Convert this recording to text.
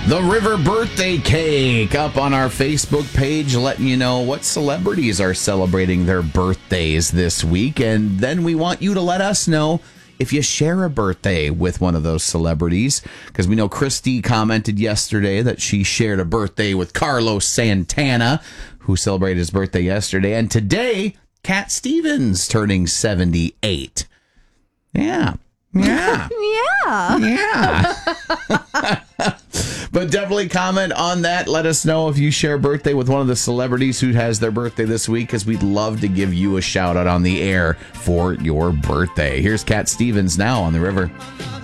The River Birthday Cake up on our Facebook page, letting you know what celebrities are celebrating their birthdays this week. And then we want you to let us know if you share a birthday with one of those celebrities, because we know Christy commented yesterday that she shared a birthday with Carlos Santana, who celebrated his birthday yesterday. And today, Cat Stevens turning 78. Yeah. Yeah. Yeah. But definitely comment on that. Let us know if you share a birthday with one of the celebrities who has their birthday this week, because we'd love to give you a shout out on the air for your birthday. Here's Cat Stevens now on the River.